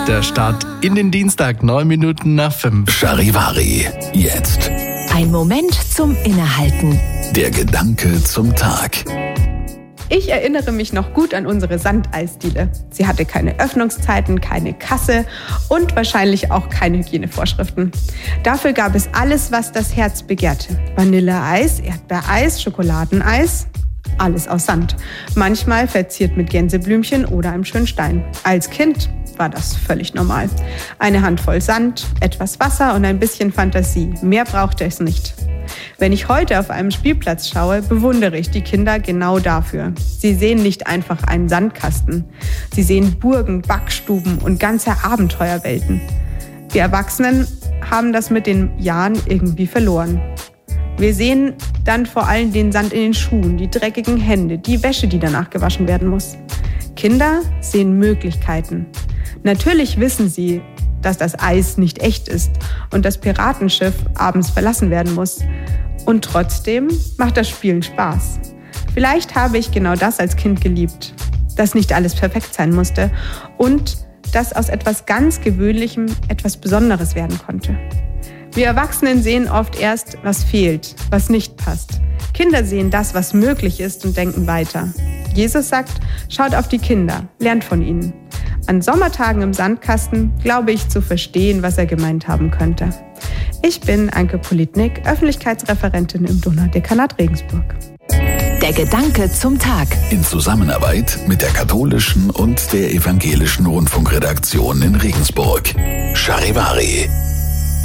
Der Start in den Dienstag, 9 Minuten nach 5. Charivari, jetzt. Ein Moment zum Innehalten. Der Gedanke zum Tag. Ich erinnere mich noch gut an unsere Sandeisdiele. Sie hatte keine Öffnungszeiten, keine Kasse und wahrscheinlich auch keine Hygienevorschriften. Dafür gab es alles, was das Herz begehrte. Vanilleeis, Erdbeereis, Schokoladeneis, alles aus Sand. Manchmal verziert mit Gänseblümchen oder einem schönen Stein. Als Kind war das völlig normal. Eine Handvoll Sand, etwas Wasser und ein bisschen Fantasie. Mehr brauchte es nicht. Wenn ich heute auf einem Spielplatz schaue, bewundere ich die Kinder genau dafür. Sie sehen nicht einfach einen Sandkasten. Sie sehen Burgen, Backstuben und ganze Abenteuerwelten. Wir Erwachsenen haben das mit den Jahren irgendwie verloren. Wir sehen dann vor allem den Sand in den Schuhen, die dreckigen Hände, die Wäsche, die danach gewaschen werden muss. Kinder sehen Möglichkeiten. Natürlich wissen sie, dass das Eis nicht echt ist und das Piratenschiff abends verlassen werden muss. Und trotzdem macht das Spielen Spaß. Vielleicht habe ich genau das als Kind geliebt, dass nicht alles perfekt sein musste und dass aus etwas ganz Gewöhnlichem etwas Besonderes werden konnte. Wir Erwachsenen sehen oft erst, was fehlt, was nicht passt. Kinder sehen das, was möglich ist und denken weiter. Jesus sagt, schaut auf die Kinder, lernt von ihnen. An Sommertagen im Sandkasten glaube ich zu verstehen, was er gemeint haben könnte. Ich bin Anke Politnik, Öffentlichkeitsreferentin im Donaudekanat Regensburg. Der Gedanke zum Tag. In Zusammenarbeit mit der katholischen und der evangelischen Rundfunkredaktion in Regensburg. Charivari.